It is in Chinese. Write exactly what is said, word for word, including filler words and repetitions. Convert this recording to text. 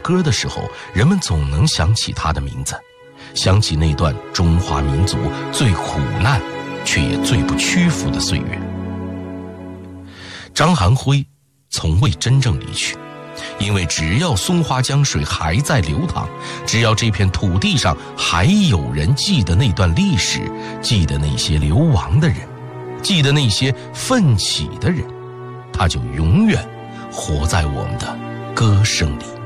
歌的时候，人们总能想起他的名字，想起那段中华民族最苦难却也最不屈服的岁月。张韩辉从未真正离去，因为只要松花江水还在流淌，只要这片土地上还有人记得那段历史，记得那些流亡的人，记得那些奋起的人，他就永远活在我们的歌声里。